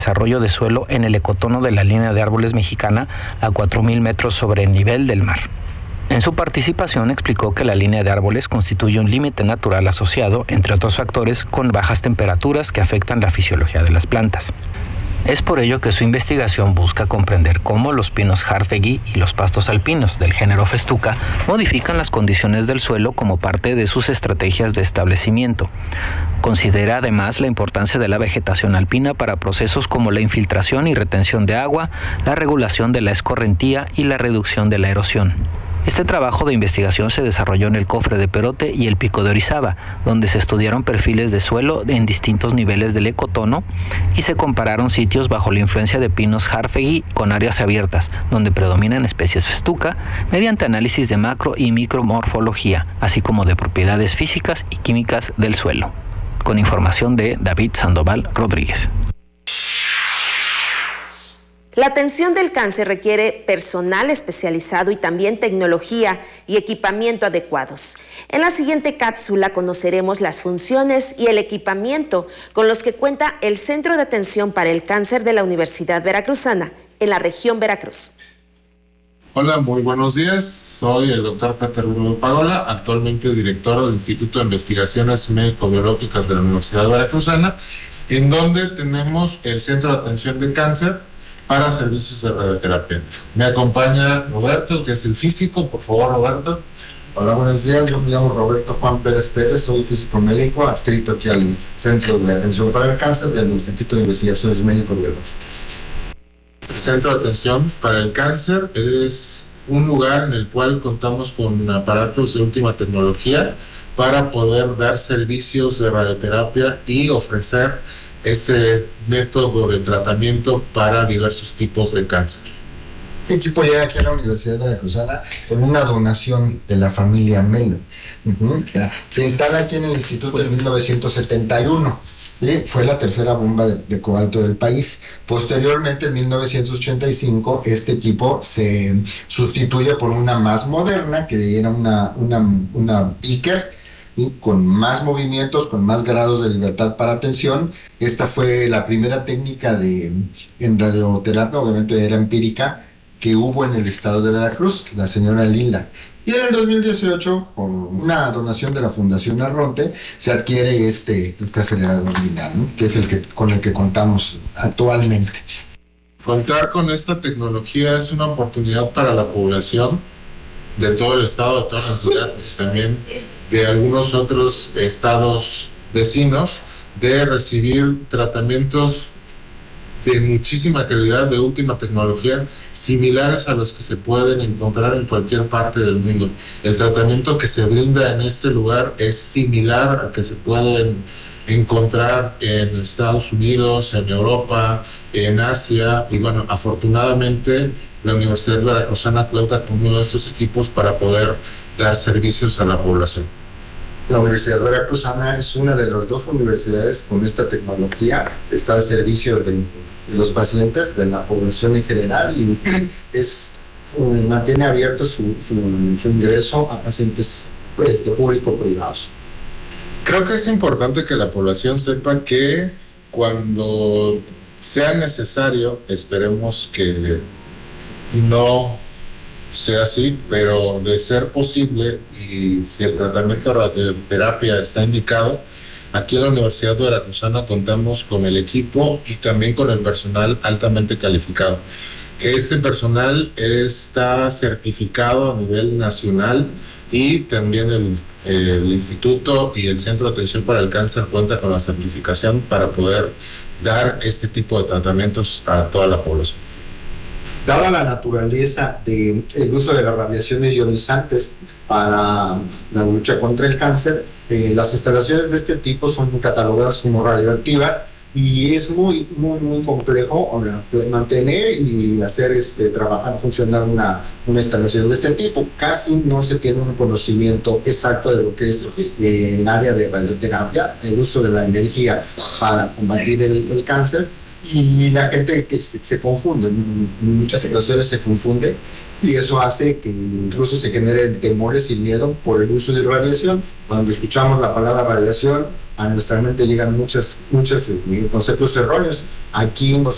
desarrollo de suelo en el ecotono de la línea de árboles mexicana a 4,000 metros sobre el nivel del mar. En su participación explicó que la línea de árboles constituye un límite natural asociado, entre otros factores, con bajas temperaturas que afectan la fisiología de las plantas. Es por ello que su investigación busca comprender cómo los pinos Hardegui y los pastos alpinos del género Festuca modifican las condiciones del suelo como parte de sus estrategias de establecimiento. Considera además la importancia de la vegetación alpina para procesos como la infiltración y retención de agua, la regulación de la escorrentía y la reducción de la erosión. Este trabajo de investigación se desarrolló en el Cofre de Perote y el Pico de Orizaba, donde se estudiaron perfiles de suelo en distintos niveles del ecotono y se compararon sitios bajo la influencia de pinos Hardegui con áreas abiertas, donde predominan especies Festuca, mediante análisis de macro y micromorfología, así como de propiedades físicas y químicas del suelo. Con información de David Sandoval Rodríguez. La atención del cáncer requiere personal especializado y también tecnología y equipamiento adecuados. En la siguiente cápsula conoceremos las funciones y el equipamiento con los que cuenta el Centro de Atención para el Cáncer de la Universidad Veracruzana, en la región Veracruz. Hola, muy buenos días. Soy el doctor Peter Bruno Pagola, actualmente director del Instituto de Investigaciones Médico-Biológicas de la Universidad Veracruzana, en donde tenemos el Centro de Atención de Cáncer para servicios de radioterapia. Me acompaña Roberto, que es el físico. Por favor, Roberto. Hola, buenos días. Yo me llamo Roberto Juan Pérez Pérez, soy físico médico adscrito aquí al Centro de Atención para el Cáncer del Instituto de Investigaciones Médico-Biológicas. El Centro de Atención para el Cáncer es un lugar en el cual contamos con aparatos de última tecnología para poder dar servicios de radioterapia y ofrecer este método de tratamiento para diversos tipos de cáncer. Este equipo llega aquí a la Universidad Veracruzana con una donación de la familia Melo. Se instala aquí en el instituto en 1971. Fue la tercera bomba de cobalto del país. Posteriormente, en 1985, este equipo se sustituye por una más moderna, que era una Picker, y con más movimientos, con más grados de libertad para atención. Esta fue la primera técnica en radioterapia, obviamente era empírica, que hubo en el estado de Veracruz, la señora Lila. Y en el 2018, por una donación de la Fundación Arronte, se adquiere este acelerador lineal, ¿no? Que es con el que contamos actualmente. Contar con esta tecnología es una oportunidad para la población de todo el estado, de toda la entidad, también de algunos otros estados vecinos, de recibir tratamientos de muchísima calidad, de última tecnología, similares a los que se pueden encontrar en cualquier parte del mundo. El tratamiento que se brinda en este lugar es similar al que se pueden encontrar en Estados Unidos, en Europa, en Asia, y bueno, afortunadamente la Universidad Veracruzana cuenta con uno de estos equipos para poder dar servicios a la población. La Universidad Veracruzana es una de las dos universidades con esta tecnología, está al servicio de los pacientes, de la población en general, y mantiene abierto su ingreso a pacientes público-privados. Creo que es importante que la población sepa que cuando sea necesario, esperemos que no sea así, pero de ser posible, y si el tratamiento de radioterapia está indicado, aquí en la Universidad Veracruzana contamos con el equipo y también con el personal altamente calificado. Este personal está certificado a nivel nacional, y también el Instituto y el Centro de Atención para el Cáncer cuenta con la certificación para poder dar este tipo de tratamientos a toda la población. Dada la naturaleza del uso de las radiaciones ionizantes para la lucha contra el cáncer, las instalaciones de este tipo son catalogadas como radioactivas, y es muy complejo mantener y hacer trabajar, funcionar una instalación de este tipo. Casi no se tiene un conocimiento exacto de lo que es el área de radioterapia, el uso de la energía para combatir el cáncer. Y la gente que se confunde, en muchas situaciones se confunde, y eso hace que incluso se generen temores y miedo por el uso de radiación. Cuando escuchamos la palabra radiación, a nuestra mente llegan muchos conceptos erróneos. Aquí nosotros